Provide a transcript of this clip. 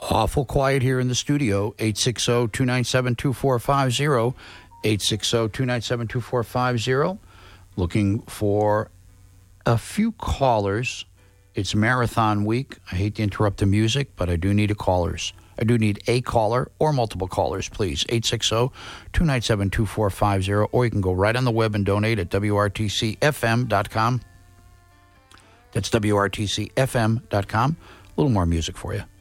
Awful quiet here in the studio. 860-297-2450. 860-297-2450. Looking for a few callers. It's marathon week. I hate to interrupt the music, but I do need callers. I do need a caller or multiple callers, please. 860-297-2450. Or you can go right on the web and donate at WRTCFM.com. That's WRTCFM.com. A little more music for you.